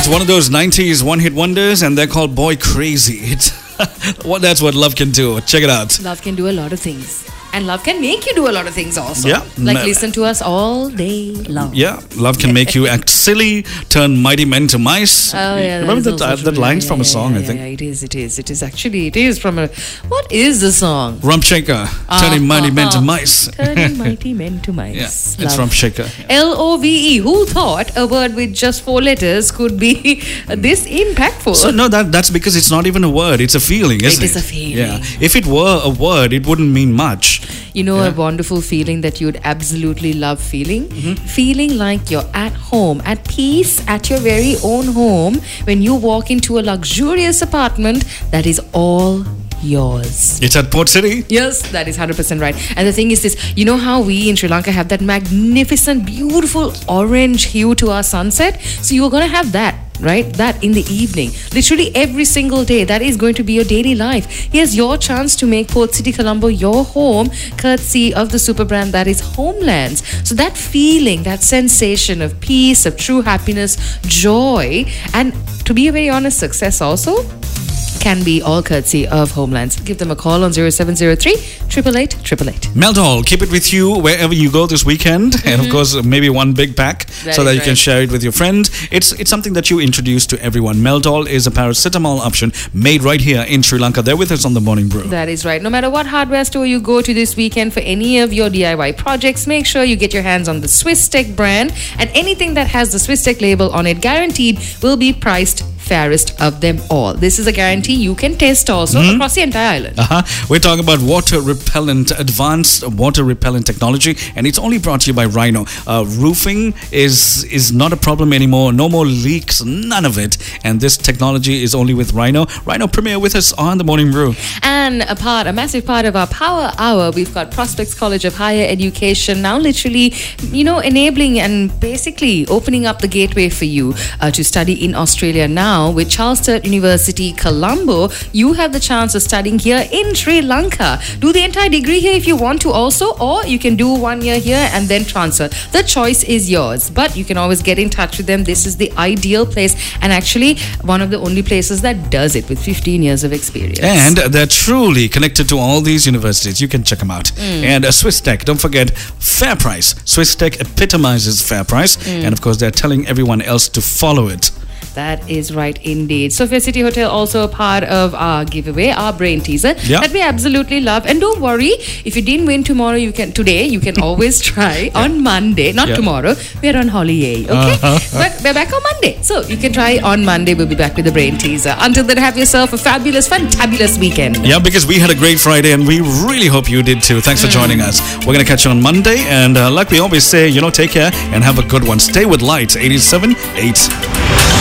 It's one of those 90s one-hit wonders, and they're called Boy Crazy. That's what love can do. Check it out. Love can do a lot of things. And love can make you do a lot of things also. Yeah. Like listen to us all day long. Yeah, love can make you act silly, turn mighty men to mice. Oh, yeah. Remember that line's from a song, I think. Yeah, it is. It is actually. It is from a. What is the song? Rump Shaker, turning mighty men to mice. Turning mighty men to mice. Yeah, it's Rump Shaker. LOVE. Who thought a word with just 4 letters could be this impactful? So no, that's because it's not even a word. It's a feeling, isn't it? It is a feeling. Yeah. If it were a word, it wouldn't mean much. You know, a wonderful feeling that you'd absolutely love feeling? Feeling like you're at home, at peace, at your very own home, when you walk into a luxurious apartment that is all yours. It's at Port City. Yes, that is 100% right. And the thing is this, you know how we in Sri Lanka have that magnificent, beautiful orange hue to our sunset? So you're going to have that. Right? That in the evening. Literally every single day. That is going to be your daily life. Here's your chance to make Port City, Colombo your home, courtesy of the super brand that is Homelands. So that feeling, that sensation of peace, of true happiness, joy, and to be a very honest, success also can be all courtesy of Homelands. Give them a call on 0703 888 888. Meldol, keep it with you wherever you go this weekend. And of course, maybe one big pack so that you can share it with your friends. It's something that you introduce to everyone. Meldol is a paracetamol option made right here in Sri Lanka. They're with us on the Morning Brew. That is right. No matter what hardware store you go to this weekend for any of your DIY projects, make sure you get your hands on the Swiss Tech brand, and anything that has the Swiss Tech label on it guaranteed will be priced fairest of them all. This is a guarantee you can test also across the entire island. We're talking about advanced water repellent technology, and it's only brought to you by Rhino. Roofing is not a problem anymore. No more leaks, none of it. And this technology is only with Rhino. Rhino Premier with us on the Morning Brew. And a massive part of our Power Hour, we've got Prospects College of Higher Education now literally, enabling and basically opening up the gateway for you to study in Australia now. With Charles Sturt University, Colombo, you have the chance of studying here in Sri Lanka. Do the entire degree here if you want to also, or you can do 1 year here and then transfer. The choice is yours, but you can always get in touch with them. This is the ideal place, and actually one of the only places that does it with 15 years of experience. And they're truly connected to all these universities. You can check them out. And Swiss Tech, don't forget, fair price. Swiss Tech epitomizes fair price, and of course they're telling everyone else to follow it. That is right indeed. Sophia City Hotel also a part of our giveaway, our brain teaser that we absolutely love. And don't worry, if you didn't win today, you can always try on Monday. Not tomorrow. We're on holiday, okay? But we're back on Monday. So you can try on Monday. We'll be back with the brain teaser. Until then, have yourself a fabulous, fantabulous weekend. Yeah, because we had a great Friday and we really hope you did too. Thanks for joining us. We're going to catch you on Monday. And like we always say, take care and have a good one. Stay with Light 87.8.